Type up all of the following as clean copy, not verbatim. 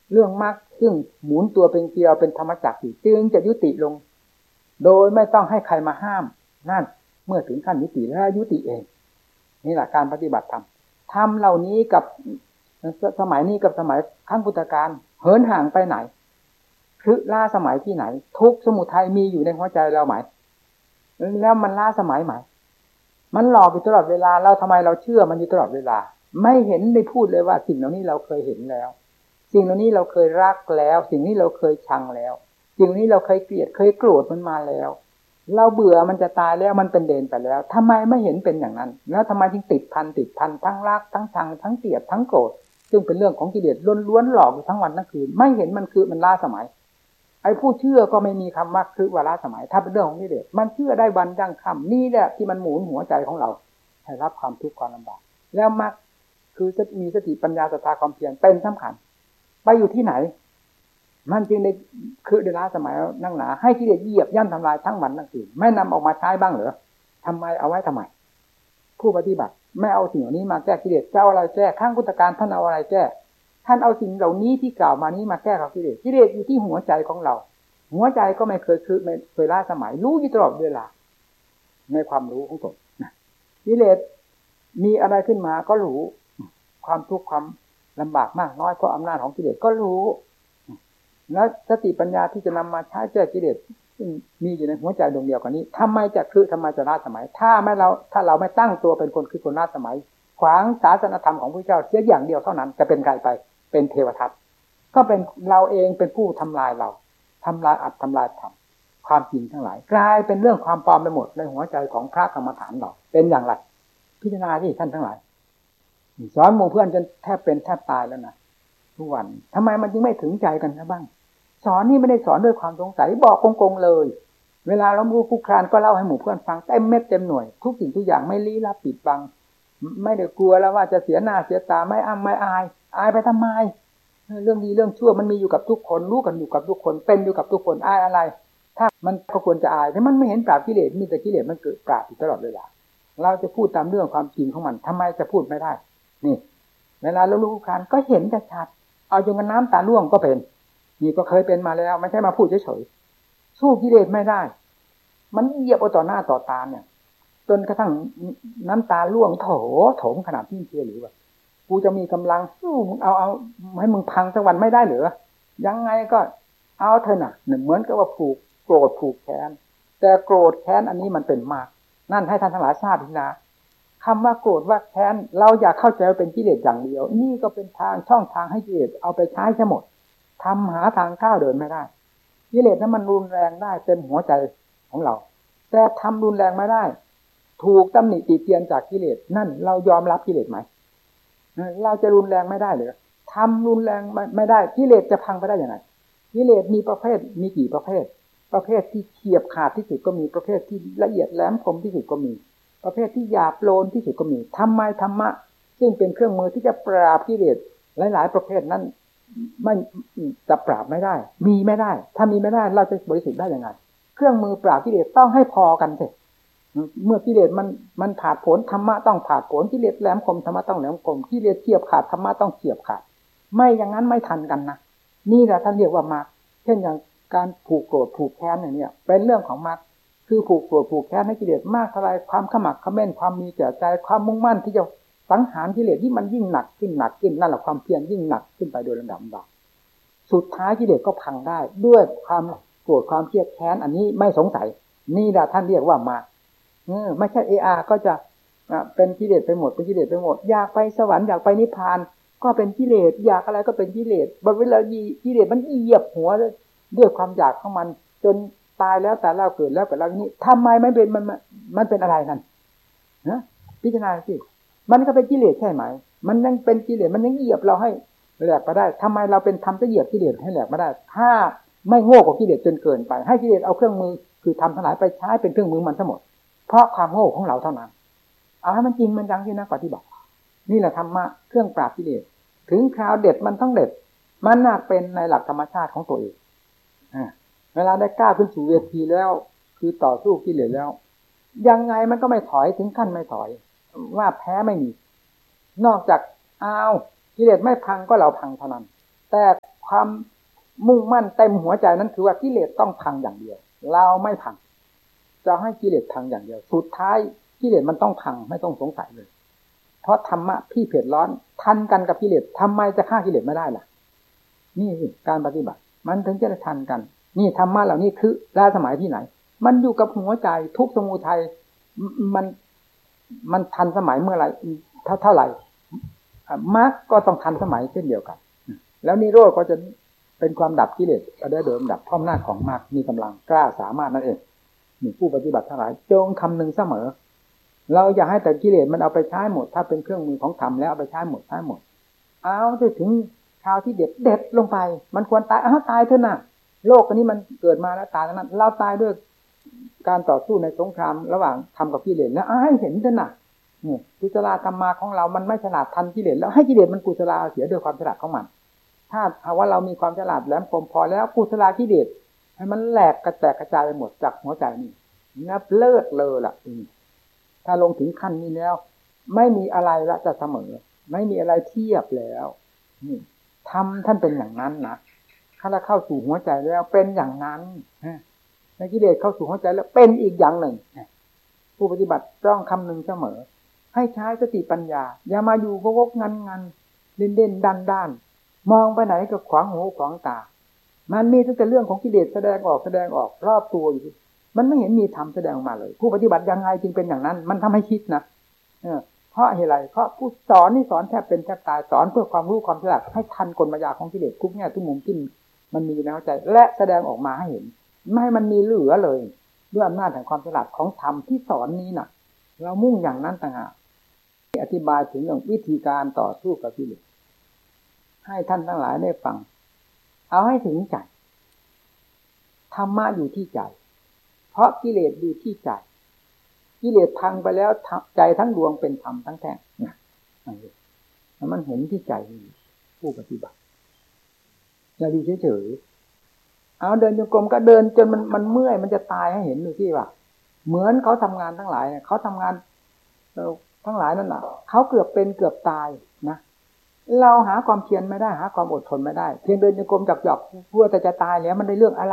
เรื่องมรรคซึ่งหมุนตัวเป็นเกลียวเป็นธรรมจักรจึงจะยุติลงโดยไม่ต้องให้ใครมาห้ามนั่นเมื่อถึงขั้นยุติแล้วยุติเองนี่แหละการปฏิบัติธรรมธรรมเหล่านี้กับสมัยนี้กับสมัยครั้งพุทธกาลเหินห่างไปไหนคือล้าสมัยที่ไหนทุกสมุทัยมีอยู่ในหัวใจเราไหมแล้วมันล้าสมัยไหมมันหลอกอยู่ตลอดเวลาเราทำไมเราเชื่อมันอยู่ตลอดเวลาไม่เห็นได้พูดเลยว่าสิ่งเหล่านี้เราเคยเห็นแล้วสิ่งเหล่านี้เราเคยรักแล้วสิ่งนี้เราเคยชังแล้วสิ่งนี้เราเคยเกลียดเคยโกรธมันมาแล้วเราเบื่อมันจะตายแล้วมันเป็นเดนไปแล้วทำไมไม่เห็นเป็นอย่างนั้นแล้วทำไมจึงติดพันทั้งรักทั้งชังทั้งเกลียดทั้งโกรธซึ่งเป็นเรื่องของกิเลสล้วนๆหลอกอยู่ทั้งวันทั้งคืนไม่เห็นมันคือมันล้าสมัยไอ้ผู้เชื่อก็ไม่มีคำว่าคือว่าล้าสมัยถ้าเป็นเรื่องของกิเลสมันเชื่อได้วันยั่งค่ำนี่แหละที่มันหมุนหัวใจของเราให้รับความทุกข์ความลำบากแล้วมรรคคือจะมีสติปัญญาศรัทธาความเพียรเป็นสำคัญไปอยู่ที่ไหนมันจึงได้คือได้ล้าสมัยนั่งหนาให้กิเลสเหยียบย่ำทำลายทั้งวันทั้งคืนไม่นำออกมาใช้บ้างเหรอทำไมเอาไว้ทำไมผู้ปฏิบัติไม่เอาสิ่งเหล่านี้มาแก้กิเลสเจ้าอะไรแก้ข้างพุทธการท่านเอาอะไรแก้ท่านเอาสิ่งเหล่านี้ที่กล่าวมานี้มาแก้กับกิเลสกิเลสอยู่ที่หัวใจของเราหัวใจก็ไม่เคยคือไม่เคยล้าสมัยรู้อยู่ตลอดเวลาในความรู้ของตนกิเลสมีอะไรขึ้นมาก็รู้ความทุกข์ความลำบากมากน้อยเพราะอำนาจของกิเลสก็รู้แล้วสติปัญญาที่จะนำมาใช้แก้กิเลสมีอยู่ในหัวใจดวงเดียวกันนี้ทำไมจะคือทำไมจะล้าสมัยถ้าเราไม่ตั้งตัวเป็นคนคือคนล้าสมัยขวางศาสนธรรมของพระเจ้าเสียอย่างเดียวเท่านั้นจะเป็นใครไปเป็นเทวทัตก็เป็นเราเองเป็นผู้ทำลายเราทำลายอัตทำลายธรรมความจริงทั้งหลายกลายเป็นเรื่องความปลอมไปหมดในหัวใจของพระกรรมฐานเราเป็นอย่างไรพิจารณาที่ท่านทั้งหลายสอนหมู่เพื่อนจนแทบเป็นแทบตายแล้วนะทุกวันทำไมมันจึงไม่ถึงใจกันนะบ้างสอนนี่ไม่ได้สอนด้วยความสงสัยบอกโกงๆเลยเวลาเราคุกคานก็เล่าให้หมู่เพื่อนฟังเต็มเม็ดเต็มหน่วยทุกสิ่งทุกอย่างไม่ลี้ลับปิดบังไม่ได้กลัวแล้วว่าจะเสียหน้าเสียตาไม่อ้ำไม่อายไปทำไมเรื่องดีเรื่องชั่วมันมีอยู่กับทุกคนรู้กันอยู่กับทุกคนเป็นอยู่กับทุกคนอายอะไรถ้ามันก็ควรจะอายแต่มันไม่เห็นปราบกิเลสมีแต่กิเลสมันเกิดปราบอยู่ตลอดเวลาเราจะพูดตามเรื่องความจริงของมันทำไมจะพูดไม่ได้นี่เวลาเราคุกคานก็เห็นชัดเอาจนกันน้ำตาล่วงก็เป็นนี่ก็เคยเป็นมาแล้วไม่ใช่มาพูดเฉยๆสู้กิเลสไม่ได้มันเหยียบเอาต่อหน้าต่อตาเนี่ยจนกระทั่งน้ำตาล่วงโถมขนาดที่เชื่อหรือว่ากูจะมีกำลังสู้มึงเอาให้มึงพังสักวันไม่ได้หรือยังไงก็เอาเถอะน่ะเหมือนกับว่าผูกโกรธผูกแค้นแต่โกรธแค้นอันนี้มันเป็นมากนั่นให้ท่านทั้งหลายทราบทีนะคำว่าโกรธว่าแค้นเราอยากเข้าใจว่าเป็นกิเลสอย่างเดียวนี่ก็เป็นทางช่องทางให้กิเลสเอาไปใช้ทั้งหมดทำหาทางก้าวเดินไม่ได้กิเลสนั้นมันรุนแรงได้เต็มหัวใจของเราแต่ทำรุนแรงไม่ได้ถูกตำหนิติเตียนจากกิเลสนั่นเรายอมรับกิเลสไหมเราจะรุนแรงไม่ได้หรือทำรุนแรงไม่ได้กิเลสจะพังไปได้อย่างไรกิเลสมีประเภทมีกี่ประเภทที่เฉียบขาดที่สุดก็มีประเภทที่ละเอียดแหลมคมที่สุดก็มีประเภทที่หยาบโลนที่สุดก็มีทำไมธรรมะซึ่งเป็นเครื่องมือที่จะปราบกิเลสหลายๆประเภทนั้นไม่จะปราบไม่ได้มีไม่ได้ถ้ามีไม่ได้เราจะบริสุทธิ์ได้ยังไงเครื่องมือปราบกิเลสต้องให้พอกันสิเมื่อกิเลสมันผาดโผนธรรมะต้องผาดโผนกิเลสแหลมคมธรรมะต้องแหลมคมกิเลสเฉียบขาดธรรมะต้องเฉียบขาดไม่อย่างนั้นไม่ทันกันนะนี่แหละท่านเรียกว่ามรรคเช่นอย่างการผูกโกรธผูกแค้นอย่างนี้เป็นเรื่องของมรรคคือผูกโกรธผูกแค้นให้กิเลสมากเท่าไรความขมักเขม้นความมีแก่ใจความมุ่งมั่นที่จะสังหารกิเลสที่มันยิ่งหนักขึ้นนั่นแหละความเพียรยิ่งหนักขึ้นไปโดยลำดับสุดท้ายกิเลสก็พังได้ด้วยความโกรธความเครียดแค้นอันนี้ไม่สงสัยนี่แหละท่านเรียกว่ามรรคไม่ใช่ก็จะเป็นกิเลสไปหมดเป็นกิเลสไปหมดอยากไปสวรรค์อยากไปนิพพานก็เป็นกิเลสอยากอะไรก็เป็นกิเลสบางเวลากิเลสมันเหยียบหัวด้วยความอยากของมันจนตายแล้วแต่แล้วเกิดแล้วกับเรานี้ทำไมไม่เป็นมันเป็นอะไรนั่นนะพิจารณาสิมันก็เป็นกิเลสใช่ไหมมันยังเป็นกิเลสมันยังเหยียบเราให้แหลกไปได้ทำไมเราเป็นทำจะเหยียบกิเลสให้แหลกมาได้ถ้าไม่โง่กว่ากิเลสจนเกินไปให้กิเลสเอาเครื่องมือคือทำทั้งหลายไปใช้เป็นเครื่องมือมันทั้งหมดเพราะความโง่ของเราเท่านั้นเอาให้มันจริงมันจังที่นักปฏิบัตินี่แหละธรรมะเครื่องปราบกิเลสถึงคราวเด็ดมันต้องเด็ดมันน่าเป็นในหลักธรรมชาติของตัวเองเวลาได้กล้าขึ้นสู่เวทีแล้วคือต่อสู้กิเลสแล้วยังไงมันก็ไม่ถอยถึงขั้นไม่ถอยว่าแพ้ไม่มีนอกจากกิเลสไม่พังก็เราพังเท่านั้นแต่ความความมุ่งมั่นเต็มหัวใจนั้นคือว่ากิเลสต้องพังอย่างเดียวเราไม่พังจะให้กิเลสพังอย่างเดียวสุดท้ายกิเลสมันต้องพังไม่ต้องสงสัยเลยเพราะธรรมะที่เผ็ดร้อนทันกันกับกิเลสทำไมจะฆ่ากิเลสไม่ได้ล่ะนี่สิการปฏิบัติมันถึงจะทันกันนี่ธรรมะเหล่านี้คือล้าสมัยที่ไหนมันอยู่กับหัวใจทุกสมุทัยมันทันสมัยเมื่อไหร่เท่าไหร่มรรคก็ต้องทันสมัยเช่นเดียวกันแล้วนิโรธก็จะเป็นความดับกิเลสได้โดยลำดับพร้อมหน้าของมรรคมีกำลังกล้าสามารถนั่นเองนี่ผู้ปฏิบัติทั้งหลายจงคำนึงเสมอเราอย่าให้แต่กิเลสมันเอาไปใช้หมดถ้าเป็นเครื่องมือของธรรมแล้วเอาไปใช้หมดเอาถึงคราวที่เด็ดลงไปมันควรตายตายเถอะนะโลกอันนี้มันเกิดมาแล้วตายนั้นเราตายด้วยการต่อสู้ในสงครามระหว่างธรรมกับกิเลสแล้วให้เห็นเถอะนะนี่กุศลธรรมาของเรามันไม่ฉลาดทันกิเลสแล้วให้กิเลสมันกุศลเสียด้วยความฉลาดของมันถ้าหากว่าเรามีความฉลาดแหลมคมพอแล้วกุศลกิเลสให้มันแหลกกระแตกกระจายไปหมดจากหัวใจนี่นับเลิศเลยล่ะถ้าลงถึงขั้นนี้แล้วไม่มีอะไรละจะเสมอไม่มีอะไรเทียบแล้วนี่ทำท่านเป็นอย่างนั้นนะถ้าเราเข้าสู่หัวใจแล้วเป็นอย่างนั้นในกิเลสเข้าสู่หัวใจแล้วเป็นอีกอย่างหนึ่งผู้ปฏิบัติต้องคำนึงเสมอให้ใช้สติปัญญาอย่ามาอยู่วกๆงันเด่นๆด้านมองไปไหนก็ขวางหูขวางตามันมีตั้งแต่เรื่องของกิเลสแสดงออกรอบตัวอยู่มันไม่เห็นมีธรรมแสดงออกมาเลยผู้ปฏิบัติยังไงจึงเป็นอย่างนั้นมันทำให้คิดนะเพราะอะไรเพราะผู้สอนนี่สอนแทบเป็นแทบตายสอนเพื่อความรู้ความฉลาดให้ทันกลมายาของกิเลสทุกแง่ทุกมุมที่มันมีในหัวใจและแสดงออกมาให้เห็นไม่ให้มันมีเหลือเลยด้วยอำนาจแห่งความฉลาดของธรรมที่สอนนี้น่ะเรามุ่งอย่างนั้นต่างหากอธิบายถึงเรื่องวิธีการต่อสู้กับกิเลสให้ท่านทั้งหลายได้ฟังเอาให้ถึงใจธรรมะอยู่ที่ใจเพราะกิเลสอยู่ที่ใจกิเลสพังไปแล้วใจทั้งดวงเป็นธรรมทั้งแท้นะมันเห็นที่ใจผู้ปฏิบัติอย่าอยู่เฉยๆเอาเดินโยกรมก็เดินจนมันเมื่อยมันจะตายให้เห็นดูที่ว่าเหมือนเขาทำงานทั้งหลายเขาทำงานทั้งหลายนั่นน่ะเขาเกือบเป็นเกือบตายนะเราหาความเพียรไม่ได้หาความอดทนไม่ได้เพียงเดินโยกรมหยอกๆเพื่อแต่จะตายแล้วมันได้เรื่องอะไร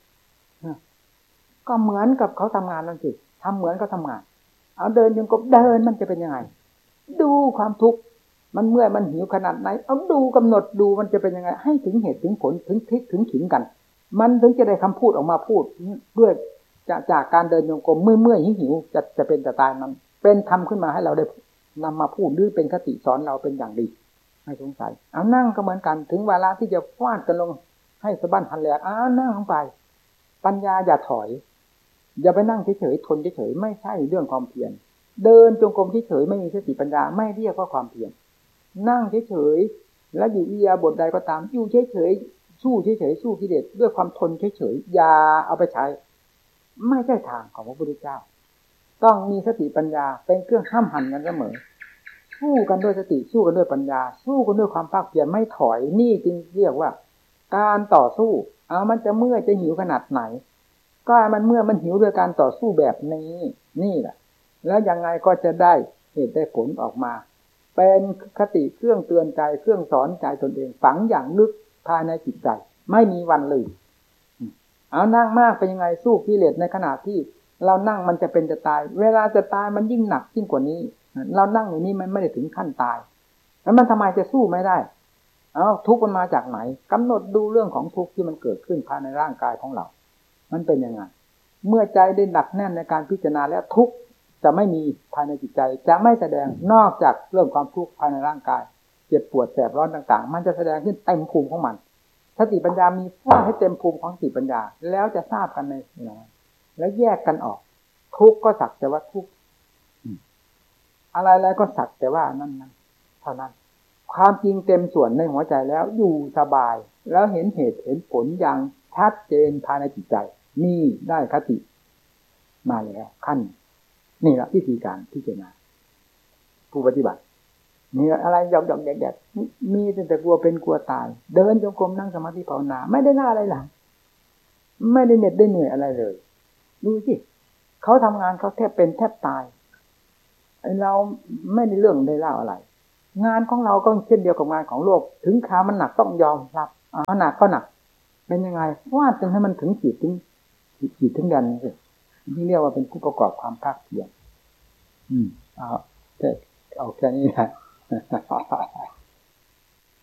ก็เหมือนกับเขาทำงานนั่นสิทำเหมือนเขาทำงานเอาเดินโยกรมเดินมันจะเป็นยังไงดูความทุกข์มันเมื่อยมันหิวขนาดไหนเอาดูกำหนดดูมันจะเป็นยังไงให้ถึงเหตุถึงผลถึงพลิกถึงขิงกันมันถึงจะได้คำพูดออกมาพูดด้วยจากการเดินโยกรมเมื่อยหิวจะเป็นจะตายมันเป็นธรรมขึ้นมาให้เราได้นำมาพูดหรือเป็นคติสอนเราเป็นอย่างดีไม่สงสัยเอานั่งก็เหมือนกันถึงเวลาที่จะฟาดกันลงให้สะบั้นหันแหลกนั่งลงไปปัญญาอย่าถอยอย่าไปนั่งเฉยๆทนเฉยๆไม่ใช่เรื่องความเพียรเดินจงกรมเฉยๆไม่มีสติปัญญาไม่เรียกว่าความเพียรนั่งเฉยๆแล้วอยู่อิริยาบถใดก็ตามอยู่เฉยๆสู้เฉยๆสู้กิเลสด้วยความทนเฉยๆอย่าเอาไปใช้ไม่ใช่ทางของพระพุทธเจ้าต้องมีสติปัญญาเป็นเครื่องห้ามหันกันเสมอสู้กันด้วยสติสู้กันด้วยปัญญาสู้กันด้วยความภาคเพียรไม่ถอยนี่จึงเรียกว่าการต่อสู้มันจะเมื่อยจะหิวขนาดไหนก็มันเมื่อมันหิวด้วยการต่อสู้แบบนี้นี่แหละแล้วยังไงก็จะได้เหตุได้ผลออกมาเป็นคติเครื่องเตือนใจเครื่องสอนใจตนเองฝังอย่างลึกภายในจิตใจไม่มีวันลืมนั่งมากเป็นยังไงสู้กิเลสในขณะที่เรานั่งมันจะเป็นจะตายเวลาจะตายมันยิ่งหนักยิ่งกว่านี้เรานั่งอยู่นี่มันไม่ได้ถึงขั้นตายแล้วมันทำไมจะสู้ไม่ได้ทุกข์มันมาจากไหนกำหนดดูเรื่องของทุกข์ที่มันเกิดขึ้นภายในร่างกายของเรามันเป็นยังไงเมื่อใจได้หนักแน่นในการพิจารณาแล้วทุกข์จะไม่มีภายในจิตใจจะไม่แสดงนอกจากเรื่องความทุกข์ภายในร่างกายเจ็บปวดแสบร้อนต่างๆมันจะแสดงขึ้นเต็มภูมิของมันสติปัญญามีฟาดให้เต็มภูมิของสติปัญญาแล้วจะทราบกันในแล้วแยกกันออกทุกข์ก็สักแต่ว่าทุกข์อะไรๆก็สักแต่ว่านั่นเท่านั้นความจริงเต็มส่วนในหัวใจแล้วอยู่สบายแล้วเห็นเหตุเห็นผลอย่างชัดเจนภายในจิตใจนี่ได้คติมาแล้วขั้นนี่แหละวิธีการพิจารณาผู้ปฏิบัติมีอะไรหยอกๆแดกๆมีแต่กลัวเป็นกลัวตายเดินจงกรมนั่งสมาธิภาวนาไม่ได้หน้าอะไรหลังไม่ได้เหน็ดได้เหนื่อยอะไรเลยดูสิเขาทำงานเขาแทบเป็นแทบตายเราไม่ได้เรื่องได้เล่าอะไรงานของเราก็เช่นเดียวกับงานของโลกถึงข่าวมันหนักต้องยอมรับหนักก็หนักเป็นยังไงวาดจนให้มันถึงขีดถึงแดนนี่เรียกว่าเป็นผู้ประกอบความภาคเพียรเอาแค่นี้แหละ